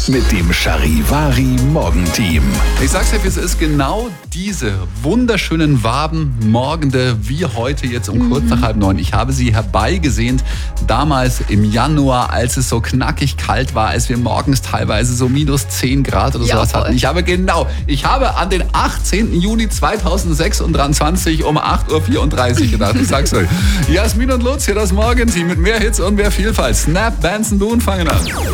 mit dem Charivari Morgenteam. Ich sag's dir, es ist genau diese wunderschönen Wabenmorgende wie heute jetzt um kurz nach 8:30. Ich habe sie herbeigesehnt, damals im Januar, als es so knackig kalt war, als wir morgens teilweise so minus 10 Grad oder sowas hatten. Ich habe an den 18. Juni 2026 um 8:34 Uhr gedacht. Ich sag's euch. Jasmin und Lutz hier, das Morgenteam mit mehr Hits und mehr Vielfalt. Snap, Benson, Boone fangen an.